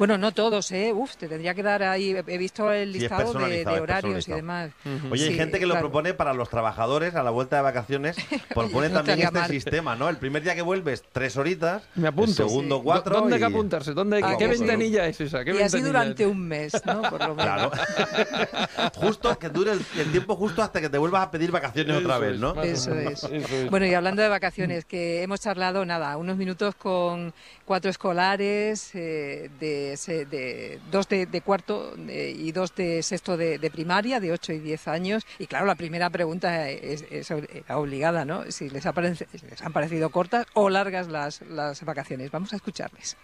Bueno, no todos, ¿eh? Uf, te tendría que dar ahí. He visto el listado de horarios y demás. Oye, hay gente que lo propone para los trabajadores a la vuelta de vacaciones. Propone también este sistema, ¿no? El primer día que vuelves, 3 horitas. Me apunto. El segundo, 4. ¿Dónde hay que apuntarse? ¿Qué ventanilla es esa? Y así durante un mes, ¿no? Por lo menos. Claro. Justo que dure el tiempo justo hasta que te vuelvas a pedir vacaciones otra vez, ¿no? Eso es. Bueno, y hablando de vacaciones, que hemos charlado, unos minutos con 4 escolares, 2 de cuarto y 2 de sexto de primaria, de 8 y 10 años. Y claro, la primera pregunta es obligada, ¿no? Si les han parecido cortas o largas las vacaciones. Vamos a escucharles.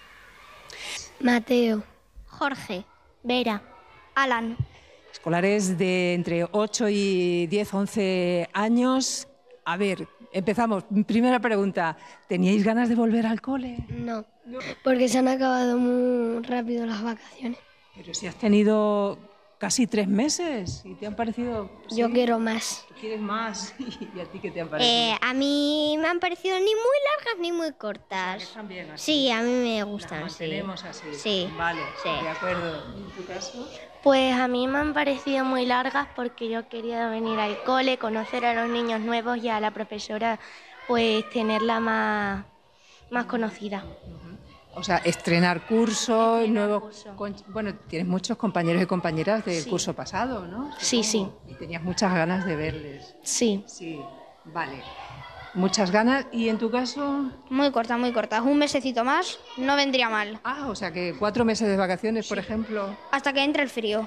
Mateo, Jorge, Vera, Alan. Escolares de entre 8 y 10, 11 años. A ver, empezamos. Primera pregunta. ¿Teníais ganas de volver al cole? No, porque se han acabado muy rápido las vacaciones. Pero si has tenido casi 3 meses y te han parecido... Yo ¿sí? quiero más. ¿Tú quieres más? ¿Y a ti qué te han parecido? A mí me han parecido ni muy largas ni muy cortas. ¿Están bien así? Sí, a mí me gustan. Las mantenemos así. Sí. Vale, Sí. de acuerdo. ¿En tu caso? Pues a mí me han parecido muy largas porque yo quería venir al cole, conocer a los niños nuevos y a la profesora, pues tenerla más conocida. O sea, estrenar curso, nuevo... curso. Bueno, tienes muchos compañeros y compañeras del Sí. curso pasado, ¿no? Sí, sí. Y tenías muchas ganas de verles. Sí. Sí, vale. Muchas ganas. ¿Y en tu caso? Muy corta, muy corta. Un mesecito más no vendría mal. Ah, o sea que 4 meses de vacaciones, por ejemplo. Hasta que entre el frío.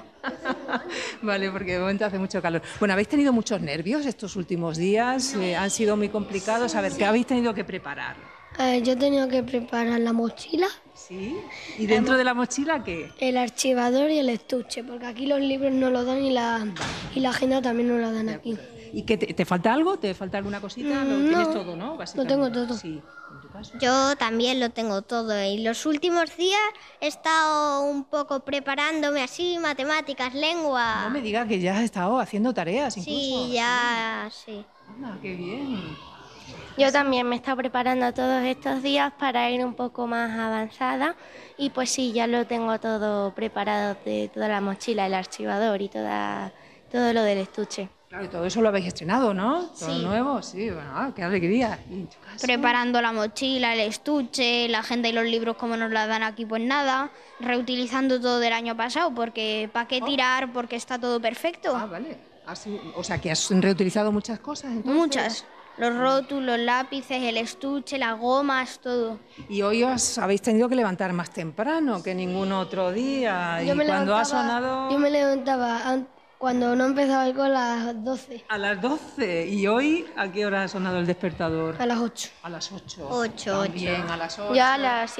Vale, porque de momento hace mucho calor. Bueno, ¿habéis tenido muchos nervios estos últimos días? ¿Han sido muy complicados? A ver, ¿qué habéis tenido que preparar? Yo he tenido que preparar la mochila, ¿Sí? ¿Y dentro de la mochila qué? el archivador y el estuche, porque aquí los libros no lo dan y la agenda también no la dan aquí. ¿Y qué te falta algo? ¿Te falta alguna cosita? Lo No, tienes todo, ¿no? lo tengo todo. Sí. ¿En tu caso? Yo también lo tengo todo y los últimos días he estado un poco preparándome así, matemáticas, lengua. No me digas que ya has estado haciendo tareas incluso. Sí, ya, sí. Anda, qué bien. Yo también me he estado preparando todos estos días para ir un poco más avanzada y pues sí, ya lo tengo todo preparado, de toda la mochila, el archivador y todo lo del estuche. Claro, y todo eso lo habéis estrenado, ¿no? Todo Sí. nuevo, sí, bueno, qué alegría. ¿Y en tu caso? Preparando la mochila, el estuche, la agenda y los libros como nos la dan aquí, pues nada. Reutilizando todo del año pasado, porque ¿para qué tirar? Porque está todo perfecto. Ah, vale. O sea, que has reutilizado muchas cosas, entonces. Muchas. Los rótulos, lápices, el estuche, las gomas, todo. Y hoy os habéis tenido que levantar más temprano que ningún otro día. Y cuando ha sonado... Yo me levantaba cuando no empezaba el cole a las 12, A las 12. ¿Y hoy a qué hora ha sonado el despertador? a las 8. A las 8. 8, También, a las 8. Ya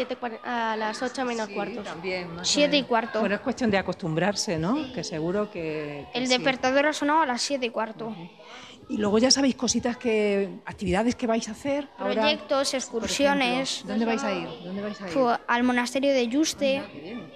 a las 8 menos Sí, cuarto. también. más o 7 y menos. cuarto. Bueno, es cuestión de acostumbrarse, ¿no? Que seguro que El sí. despertador ha sonado a las 7 y cuarto. Y luego ya sabéis actividades que vais a hacer. ahora. Proyectos, excursiones. Por ejemplo. ¿Dónde vais a ir? Al monasterio de Yuste.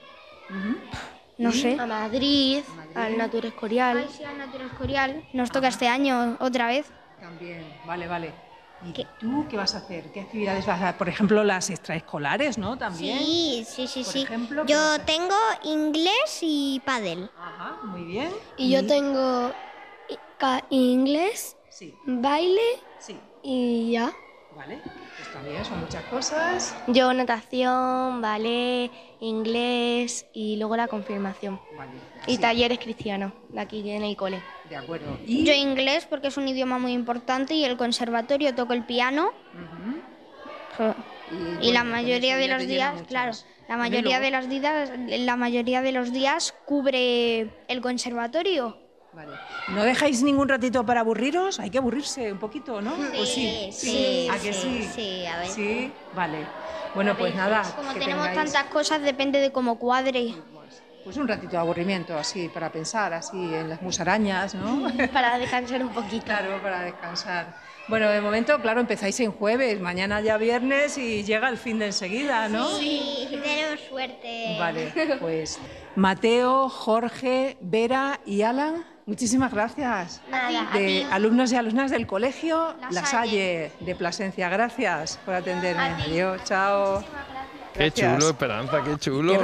No sé. A Madrid, al Natura Escorial. Ay, sí, al Natura Escorial. Nos toca este año otra vez. También, vale. ¿Y tú qué vas a hacer? ¿Qué actividades vas a hacer? Por ejemplo, las extraescolares, ¿no? También. Sí. ejemplo, ¿qué Yo vas a hacer? tengo inglés y pádel. Ajá, muy bien. Y yo tengo inglés, Sí, baile sí. y ya. Vale, pues también son muchas cosas. Yo natación, ballet, inglés y luego la confirmación. Vale, Y sí, talleres cristianos, de aquí en el cole. de acuerdo. Y... Yo inglés porque es un idioma muy importante y el conservatorio toco el piano. Ujú. Y la bueno, mayoría con de eso ya los te días, llena claro, muchas. la mayoría de los días cubre el conservatorio. Vale. ¿No dejáis ningún ratito para aburriros? Hay que aburrirse un poquito, ¿no? ¿O sí? ¿A que sí? Sí, a ver. Sí, vale. Bueno, pues nada. Como que tenemos tengáis, tantas cosas, depende de cómo cuadre. pues un ratito de aburrimiento, así, para pensar, así, en las musarañas, ¿no? Para descansar un poquito. Claro, para descansar. Bueno, de momento, claro, empezáis en jueves, mañana ya viernes y llega el fin de enseguida, ¿no? Sí, tenemos suerte. Vale, pues Mateo, Jorge, Vera y Alan, muchísimas gracias. Nada, De alumnos y alumnas del colegio La Salle. Salle de Plasencia. Gracias por atenderme. Adiós, chao. Qué Gracias. chulo, Esperanza, qué chulo.